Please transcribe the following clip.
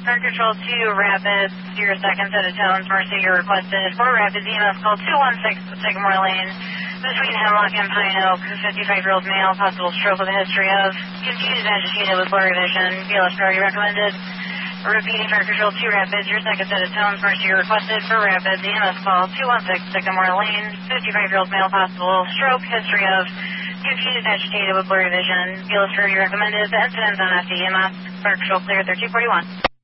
Fire Control 2 Rapids, your second set of tones, Mercy, you're requested. 4 Rapids, EMS call 216 Sycamore Lane, between Hemlock and Pine Oak, 55-year-old male, possible stroke with a history of confused agitated with blurry vision, BLS priority recommended. Repeating Fire Control 2 Rapids, your second set of tones, Mercy, you're requested. 4 Rapids, EMS call 216 Sycamore Lane, 55-year-old male, possible stroke, history of confused agitated with blurry vision, BLS priority recommended. The incident's on FDEMS, Fire Control clear 1341.